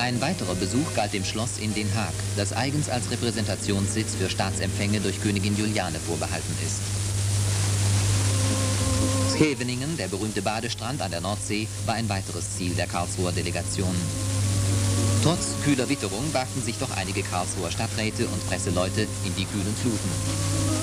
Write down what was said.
Ein weiterer Besuch galt dem Schloss in Den Haag, das eigens als Repräsentationssitz für Staatsempfänge durch Königin Juliane vorbehalten ist. Scheveningen, der berühmte Badestrand an der Nordsee, war ein weiteres Ziel der Karlsruher Delegation. Trotz kühler Witterung wagten sich doch einige Karlsruher Stadträte und Presseleute in die kühlen Fluten.